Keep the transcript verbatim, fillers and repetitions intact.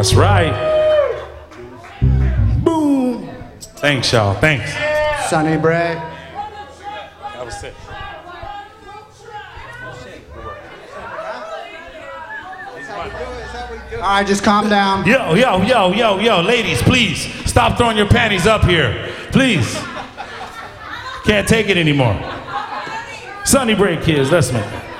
That's right. Boom. Thanks, y'all. Thanks. Sonny Bray. That was sick. All right, just calm down. Yo, yo, yo, yo, yo, ladies, please stop throwing your panties up here. Please. Can't take it anymore. Sonny Bray, kids, let's make it.